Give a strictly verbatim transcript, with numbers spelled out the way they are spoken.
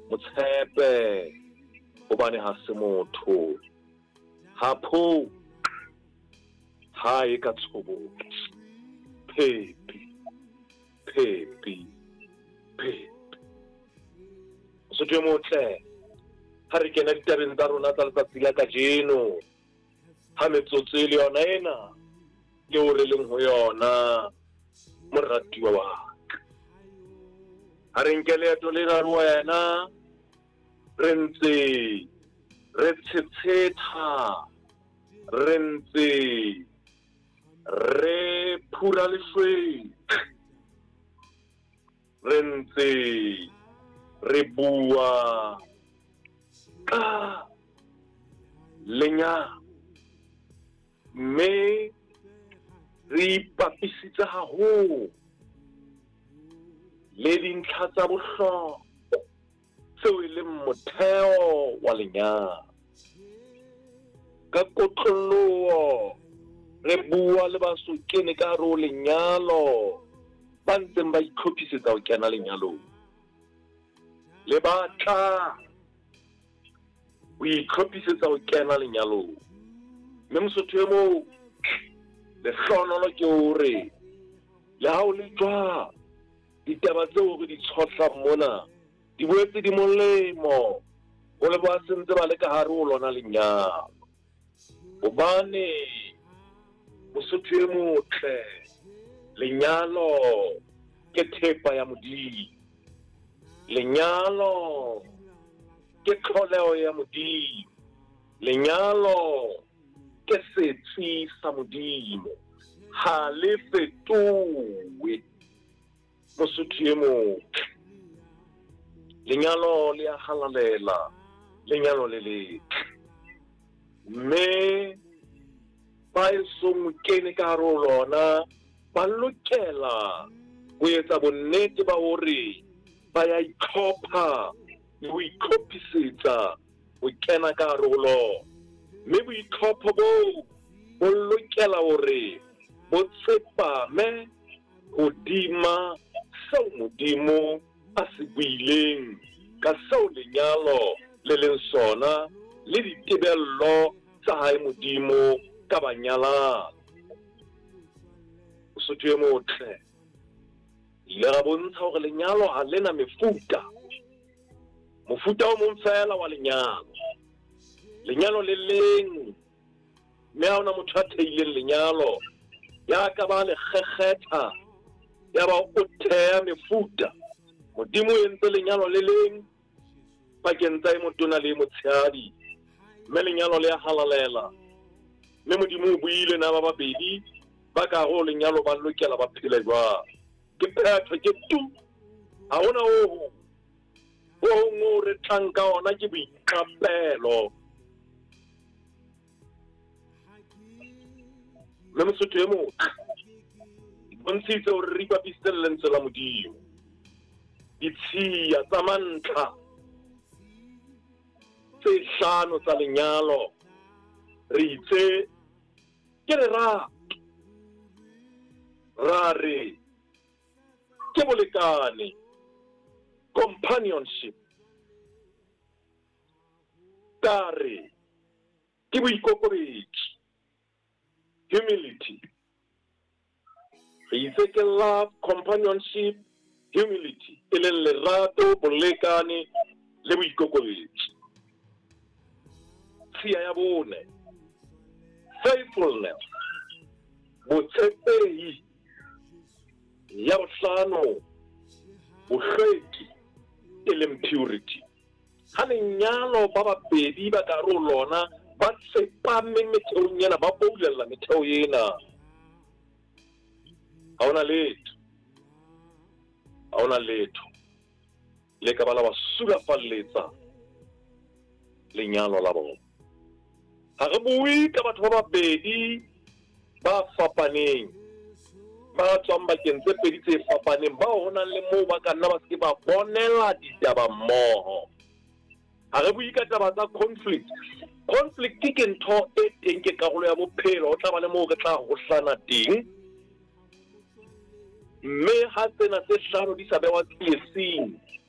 motshepe hobane ha se motho hapho ha e ka tshobo phepi phepi phepi so tšwe motle ha re kena ditabeng tsa rona tsa letsatsi la kajeno ha metsotso e le yona ena eo re leng ho yona moratiwa wa ka ha re nke leeto lena le wena re ntse re tshetsetha re ntse re phura lešweng re ntse re bua ka lenyalo mme re ipapisitse haholo le dintlha tsa bohlokwa tseo e leng motheo wa lenyalo ka kotloloho re bua le basokene ka hare ho lenyalo ba ntseng ba itlhophisetsa ho kena lenyalong le batla o itlhophisetsa ho kena lenyalong mme mosotho e moo lehlohonolo ke hore le ha o le jwang ditaba tseo re di tshotlang mona di boetse di molemo ho le ba sentse ba le ka hare ho lona lenyalo hobane mosotho e motle lenyalo ke thepa ya Modimo lenyalo ke tlholeho ya Modimo lenyalo ke setsi sa Modimo ha le fetowe mosotho e motle lenyalo le a halalela lenyalo le letle mme ba e song kene ka hare ho lona ba lokela ho etsa bonnete ba hore ba ya itlhopha le ho itlhophisetsa ho kena ka hare ho lona mme boitlhopho bo bo lokela hore bo tsepame hodima seo Modimo a se buileng ka seo lenyalo le leng sona le ditebello tsa hae Modimo ka banyalane mosotho e motle ile ra bontsha hore lenyalo ha lena mefuta mofuta o mong fela wa lenyalo lenyalo le leng mme ha ona motho a theileng lenyalo ya ka ba le kgekgetha ya ba o theha mefuta Modimo o entse lenyalo le leng pakeng tsa e motona le motshehadi mme lenyalo le a halalela mme Modimo o buile na ba babedi ba ka ho lenyalo ba lokela ba phele jwang ke phetho ke tu ha hona ho ho ngo re tlanka ona ke boitlapelo mme mosotho e motle bontshitse hore re ipapisitse le lentswe la Modimo ditshiya tsa mantlha tse hlano tsa lenyalo re itse ke lerato ra re ke bolekane companionship ka re ke boikokobetso humility re itse ke love companionship humility e leng lerato bolekane le boikokobetso tshiya ya bone faithfulness botshepehi ya bohlano bohlweki e leng purity ha lenyalo ba babedi ba ka ro lona ba tsepame metheong ena ba boulella metheo ena ha ona letho ha ona letho le ka bala ba sulafalletsa lenyalo la bona ha re bue ka batho ba babedi ba fapaneng ba tswang bakeng tse pedi tse fapaneng ba hona le moo ba ka nna ba se ba bonela ditaba mmoho ha re bue ka taba tsa conflict conflict ke ntho e teng ke karolo ya bophelo o tla ba le moo re tla hohlana teng mme ha tsena tse hlano di sa bewa tsietsing